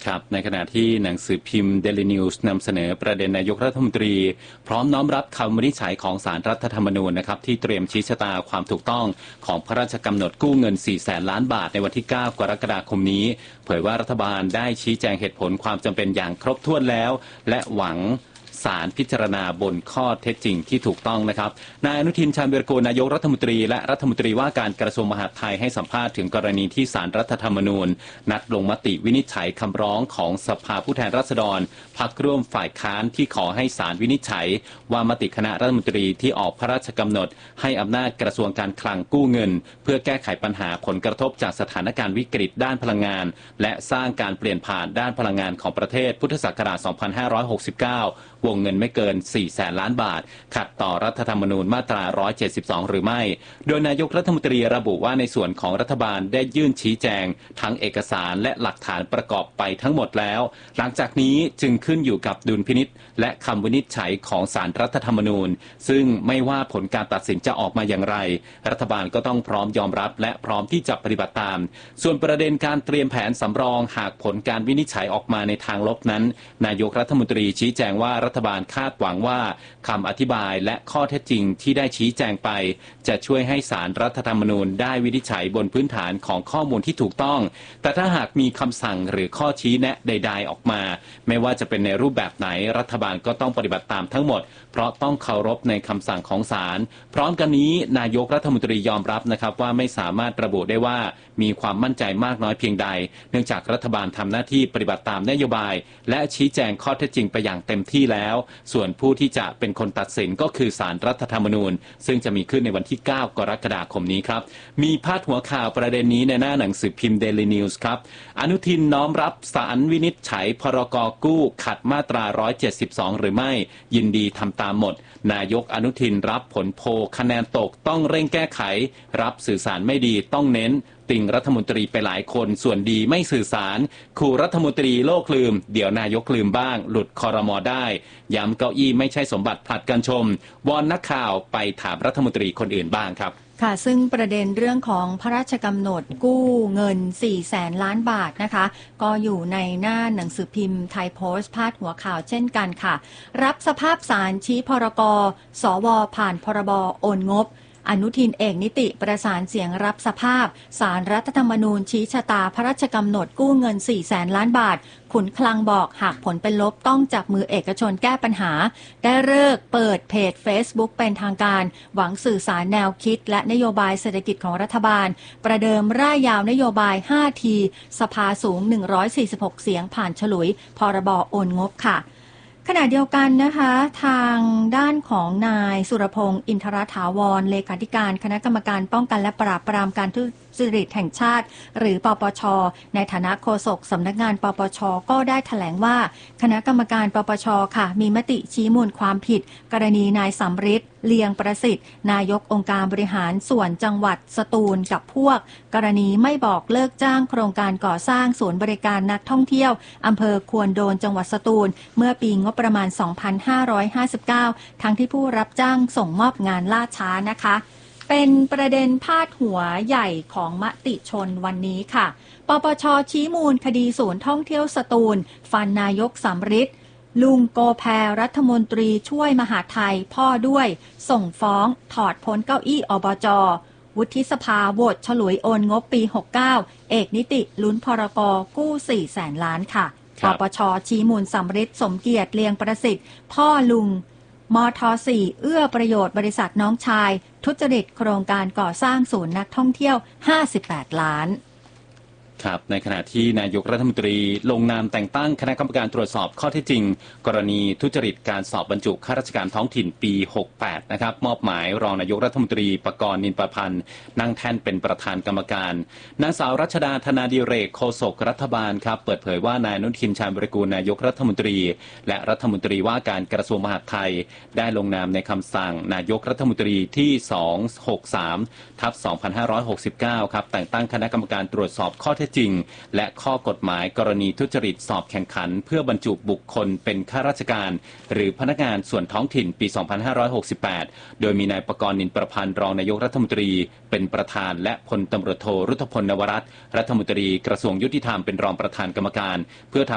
ครับในขณะที่หนังสือพิมพ์ Daily News นำเสนอประเด็นนายกรัฐมนตรีพร้อมน้อมรับคำวินิจฉัยของศาลรัฐธรรมนูญนะครับที่เตรียมชี้ชะตาความถูกต้องของพระราชกำหนดกู้เงิน 400,000 ล้านบาทในวันที่ 9 กรกฎาคมนี้เผยว่ารัฐบาลได้ชี้แจงเหตุผลความจำเป็นอย่างครบถ้วนแล้วและหวังศาลพิจารณาบนข้อเท็จจริงที่ถูกต้องนะครับนายอนุทินชาญวีรกูลนายกรัฐมนตรีและรัฐมนตรีว่าการกระทรวงมหาดไทยให้สัมภาษณ์ถึงกรณีที่ศาลรัฐธรรมนูญนัดลงมติวินิจฉัยคำร้องของสภาผู้แทนราษฎรพรรคร่วมฝ่ายค้านที่ขอให้ศาลวินิจฉัยว่ามติคณะรัฐมนตรีที่ออกพระราชกำหนดให้อำนาจกระทรวงการคลังกู้เงินเพื่อแก้ไขปัญหาผลกระทบจากสถานการณ์วิกฤตด้านพลังงานและสร้างการเปลี่ยนผ่านด้านพลังงานของประเทศพุทธศักราช 2569 วงเงินไม่เกิน 400,000 ล้านบาทขัดต่อรัฐธรรมนูญมาตรา 172 หรือไม่โดยนายกรัฐมนตรีระบุว่าในส่วนของรัฐบาลได้ยื่นชี้แจงทั้งเอกสารและหลักฐานประกอบไปทั้งหมดแล้วหลังจากนี้จึงขึ้นอยู่กับดุลพินิจและคำวินิจฉัยของศาลรัฐธรรมนูญซึ่งไม่ว่าผลการตัดสินจะออกมาอย่างไรรัฐบาลก็ต้องพร้อมยอมรับและพร้อมที่จะปฏิบัติตามส่วนประเด็นการเตรียมแผนสำรองหากผลการวินิจฉัยออกมาในทางลบนั้นนายกรัฐมนตรีชี้แจงว่ารัฐบาลคาดหวังว่าคำอธิบายและข้อเท็จจริงที่ได้ชี้แจงไปจะช่วยให้ศาลรัฐธรรมนูญได้วินิจฉัยบนพื้นฐานของข้อมูลที่ถูกต้องแต่ถ้าหากมีคำสั่งหรือข้อชี้แนะใดๆออกมาไม่ว่าจะเป็นในรูปแบบไหนรัฐบาลก็ต้องปฏิบัติตามทั้งหมดเพราะต้องเคารพในคำสั่งของศาลพร้อมกันนี้นายกรัฐมนตรียอมรับนะครับว่าไม่สามารถระบุได้ว่ามีความมั่นใจมากน้อยเพียงใดเนื่องจากรัฐบาลทำหน้าที่ปฏิบัติตามนโยบายและชี้แจงข้อเท็จจริงไปอย่างเต็มที่แล้วส่วนผู้ที่จะเป็นคนตัดสินก็คือศาลรัฐธรรมนูญซึ่งจะมีขึ้นในวันที่ 9 กรกฎาคมนี้ครับมีพาดหัวข่าวประเด็นนี้ในหน้าหนังสือพิมพ์ Daily News ครับอนุทินน้อมรับศาลวินิจฉัยพรก.กู้ขัดมาตรา 172 หรือไม่ยินดีทำตามหมดนายกอนุทินรับผลโพลคะแนนตกต้องเร่งแก้ไขรับสื่อสารไม่ดีต้องเน้นติ่งรัฐมนตรีไปหลายคนส่วนดีไม่สื่อสารขู่รัฐมนตรีโลกลืมเดี๋ยวนายกลืมบ้างหลุดครม.ได้ย้ำเก้าอี้ไม่ใช่สมบัติผลัดกันชมวอนนักข่าวไปถามรัฐมนตรีคนอื่นบ้างครับค่ะซึ่งประเด็นเรื่องของพระราชกำหนดกู้เงิน 400,000 ล้านบาทนะคะก็อยู่ในหน้าหนังสือพิมพ์ไทยโพสต์พาดหัวข่าวเช่นกันค่ะรับสภาพศาลชี้พรก.สว.ผ่านพรบ.โอนงบอนุทินเอกนิติประสานเสียงรับสภาพศาลรัฐธรรมนูญชี้ชะตาพระราชกำหนดกู้เงิน 400,000 ล้านบาทขุนคลังบอกหากผลเป็นลบต้องจับมือเอกชนแก้ปัญหาได้ฤกษ์เปิดเพจ Facebook เป็นทางการหวังสื่อสารแนวคิดและนโยบายเศรษฐกิจของรัฐบาลประเดิมร่ายยาวนโยบาย 5 ทีสภาสูง 146 เสียงผ่านฉลุยพรบ.โอนงบค่ะขณะเดียวกันนะคะทางด้านของนายสุรพงษ์อินทรถาวรเลขาธิการคณะกรรมการป้องกันและปราบปรามการทุจริตแห่งชาติหรือปปช.ในฐานะโฆษกสำนักงานปปช.ก็ได้แถลงว่าคณะกรรมการปปช.ค่ะมีมติชี้มูลความผิดกรณีนายสำริดเลียงประสิทธิ์นายกองค์การบริหารส่วนจังหวัดสตูลกับพวกกรณีไม่บอกเลิกจ้างโครงการก่อสร้างศูนย์บริการนักท่องเที่ยวอำเภอควนโดนจังหวัดสตูลเมื่อปีงบประมาณ 2559 ทั้งที่ผู้รับจ้างส่งมอบงานล่าช้านะคะเป็นประเด็นพาดหัวใหญ่ของมติชนวันนี้ค่ะปปช.ชี้มูลคดีศูนย์ท่องเที่ยวสตูลฟันนายกสำริดลุงโกแพรัฐมนตรีช่วยมหาดไทยพ่อด้วยส่งฟ้องถอดพ้นเก้าอี้อบจ.วุฒิสภาโหวตฉลุยโอนงบปี 69 เอกนิติลุ้นพรก.กู้ 400,000 ล้านค่ะปปช.ชี้มูลสำริดสมเกียรติเลียงประสิทธิ์พ่อลุงมท.4 เอื้อประโยชน์บริษัทน้องชายทุจริตโครงการก่อสร้างศูนย์นักท่องเที่ยว58 ล้านครับในขณะที่นายกรัฐมนตรีลงนามแต่งตั้งคณะกรรมการตรวจสอบข้อเท็จจริงกรณีทุจริตการสอบบรรจุข้าราชการท้องถิ่นปี 68 นะครับมอบหมายรองนายกรัฐมนตรีปกรณ์นินประพันธ์นั่งแท่นเป็นประธานกรรมการนางสาวรัชดาธนาดิเรกโฆษกรัฐบาลครับเปิดเผยว่านายอนุทินชาญวีรกูลนายกรัฐมนตรีและรัฐมนตรีว่าการกระทรวงมหาดไทยได้ลงนามในคำสั่งนายกรัฐมนตรีที่ 263/2569 ครับแต่งตั้งคณะกรรมการตรวจสอบข้อเท็จจริงและข้อกฎหมายกรณีทุจริตสอบแข่งขันเพื่อบรรจุบุคคลเป็นข้าราชการหรือพนักงานส่วนท้องถิ่นปี 2568 โดยมีนายปกรณ์นินประพันธ์รองนายกรัฐมนตรีเป็นประธานและพลตำรวจโทรุธพลนวรัตน์รัฐมนตรีกระทรวงยุติธรรมเป็นรองประธานกรรมการเพื่อ